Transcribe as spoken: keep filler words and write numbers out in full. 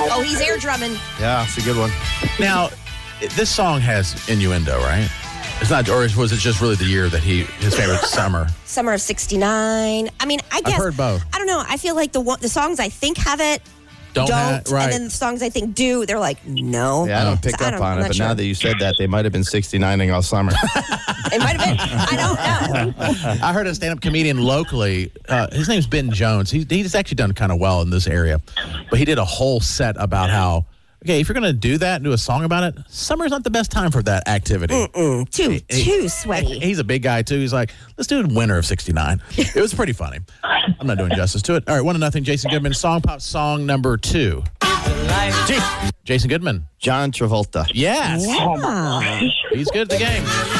Oh, he's air drumming. Yeah, it's a good one. Now, this song has innuendo, right? It's not, or was it just really the year that he his favorite summer? Summer of sixty-nine. I mean, I guess. I've heard both. I don't know. I feel like the one, the songs I think have it Don't, don't, have, right? and then the songs I think do, they're like, no. Yeah, I don't So pick I up don't- on I'm it, not but sure. now that you said that, they might have been sixty-nining all summer. It might have been. I don't know. I heard a stand-up comedian locally. Uh, his name's Ben Jones. He, he's actually done kind of well in this area, but he did a whole set about how, okay, if you're going to do that and do a song about it, summer's not the best time for that activity. Mm, too, He- too sweaty. He's a big guy, too. He's like, let's do it in winter of sixty-nine. It was pretty funny. I'm not doing justice to it. All right, one to nothing. Jason Goodman, Song Pop song number two. Jason Goodman. John Travolta. Yes. Yeah. He's good at the game.